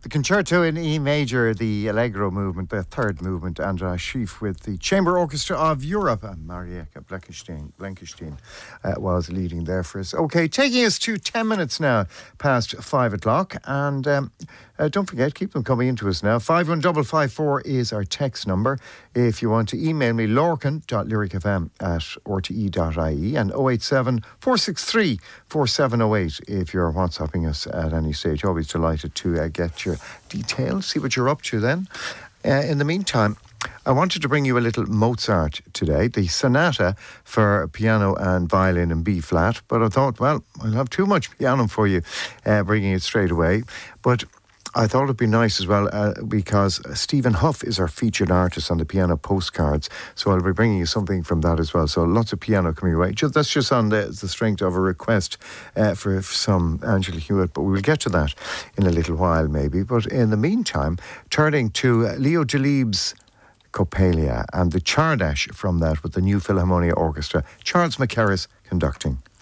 The Concerto in E major, the Allegro movement, the third movement, Andras Schiff with the Chamber Orchestra of Europe, and Marieka Blankenstein was leading there for us. Okay, taking us to 10 minutes now past 5 o'clock, and don't forget, keep them coming into us now. 51554 is our text number. If you want to email me, lorcan.lyricfm@rte.ie, and 087 463 4708 if you're WhatsApping us at any stage. Always delighted to get your details, see what you're up to then. In the meantime, I wanted to bring you a little Mozart today, the sonata for piano and violin in B flat, but I thought, well, I'll have too much piano for you, bringing it straight away. But I thought it'd be nice as well because Stephen Huff is our featured artist on the piano postcards, so I'll be bringing you something from that as well. So lots of piano coming away. That's just on the strength of a request for some Angela Hewitt, but we'll get to that in a little while maybe. But in the meantime, turning to Leo Delibes' Coppelia and the Chardash from that with the New Philharmonia Orchestra, Charles Mackerras conducting.